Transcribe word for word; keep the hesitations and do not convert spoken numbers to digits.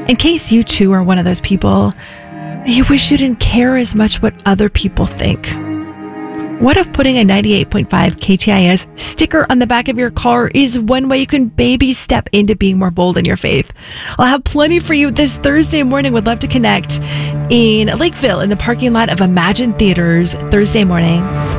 In case you too are one of those people, you wish you didn't care as much what other people think. What if putting a ninety-eight point five K T I S sticker on the back of your car is one way you can baby step into being more bold in your faith? I'll have plenty for you this Thursday morning. Would love to connect in Lakeville in the parking lot of Imagine Theaters Thursday morning.